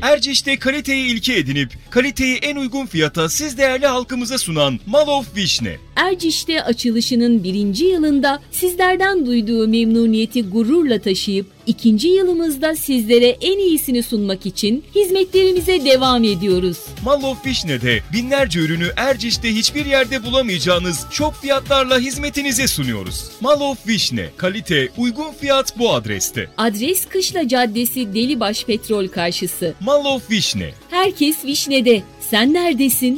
Erciş'te kaliteyi ilke edinip kaliteyi en uygun fiyata siz değerli halkımıza sunan Mall of Vişne. Erciş'te açılışının 1. yılında sizlerden duyduğu memnuniyeti gururla taşıyıp 2. yılımızda sizlere en iyisini sunmak için hizmetlerimize devam ediyoruz. Mall of Vişne'de binlerce ürünü Erciş'te hiçbir yerde bulamayacağınız şok fiyatlarla hizmetinize sunuyoruz. Mall of Vişne, kalite, uygun fiyat bu adreste. Adres Kışla Caddesi Delibaş Petrol karşısı. Mall of Vişne. Herkes Vişne'de. Sen neredesin?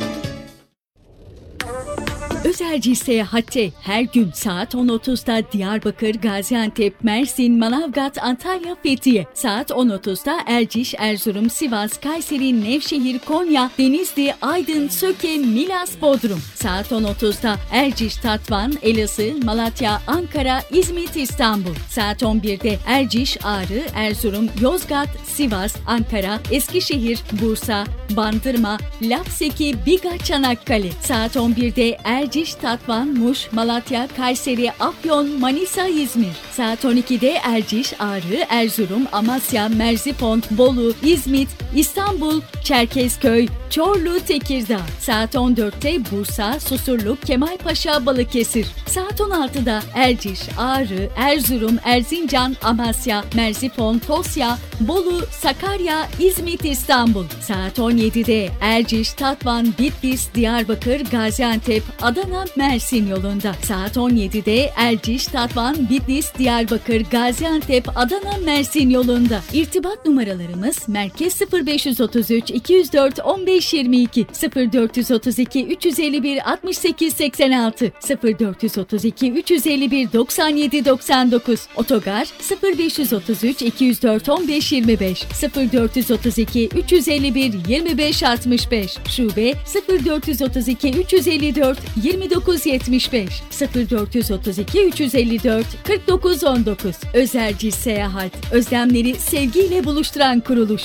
Özerci Seyahat'te her gün saat 10.30'da Diyarbakır, Gaziantep, Mersin, Manavgat, Antalya, Fethiye. Saat 10.30'da Erciş, Erzurum, Sivas, Kayseri, Nevşehir, Konya, Denizli, Aydın, Söke, Milas, Bodrum. Saat 10.30'da Erciş, Tatvan, Elazığ, Malatya, Ankara, İzmit, İstanbul. Saat 11'de Erciş, Ağrı, Erzurum, Yozgat, Sivas, Ankara, Eskişehir, Bursa, Bandırma, Lapseki, Biga, Çanakkale. Saat 11'de Erciş, Tatvan, Muş, Malatya, Kayseri, Afyon, Manisa, İzmir. Saat 12'de Erciş, Ağrı, Erzurum, Amasya, Merzifon, Bolu, İzmit, İstanbul, Çerkezköy, Çorlu, Tekirdağ. Saat 14'te Bursa, Susurluk, Kemalpaşa, Balıkesir. Saat 16'da Erciş, Ağrı, Erzurum, Erzincan, Amasya, Merzifon, Tosya, Bolu, Sakarya, İzmit, İstanbul. Saat 17'de Erciş, Tatvan, Bitlis, Diyarbakır, Gaziantep, Adana, Mersin yolunda. Saat 17'de Erciş, Tatvan, Bitlis, Diyarbakır, Gaziantep, Adana, Mersin yolunda. İrtibat numaralarımız Merkez 0533 204 1522 0432 351 68 86 0432 351 97 99 Otogar 0533 204 1525 0432 351 25 65 Şube 0432 354 2975 0432 354 4919 Özerci Seyahat, özlemleri sevgiyle buluşturan kuruluş.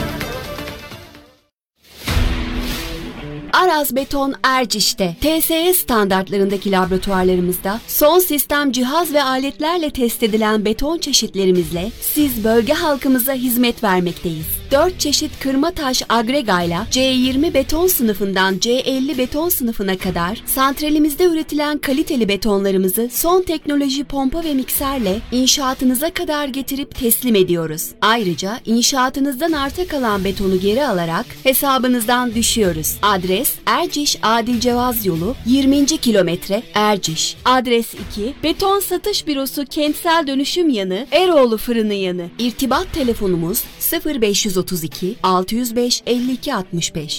Aras Beton Erciş'te TSE standartlarındaki laboratuvarlarımızda son sistem cihaz ve aletlerle test edilen beton çeşitlerimizle siz bölge halkımıza hizmet vermekteyiz. 4 çeşit kırma taş agregayla C20 beton sınıfından C50 beton sınıfına kadar santralimizde üretilen kaliteli betonlarımızı son teknoloji pompa ve mikserle inşaatınıza kadar getirip teslim ediyoruz. Ayrıca inşaatınızdan arta kalan betonu geri alarak hesabınızdan düşüyoruz. Adres Erciş Adil Cevaz Yolu 20. kilometre Erciş. Adres 2 Beton Satış Bürosu Kentsel Dönüşüm Yanı Eroğlu Fırını Yanı. İrtibat telefonumuz 0532 605 52 65.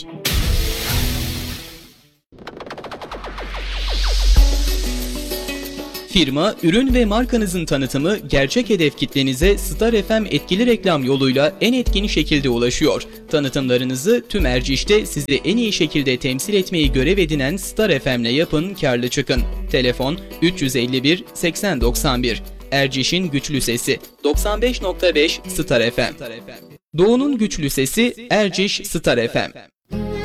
Firma, ürün ve markanızın tanıtımı gerçek hedef kitlenize Star FM etkili reklam yoluyla en etkin şekilde ulaşıyor. Tanıtımlarınızı tüm Erciş'te sizi en iyi şekilde temsil etmeyi görev edinen Star FM'le yapın, karlı çıkın. Telefon 351 80 91. Erciş'in güçlü sesi 95.5 Star FM. Doğu'nun güçlü sesi Erciş Star FM.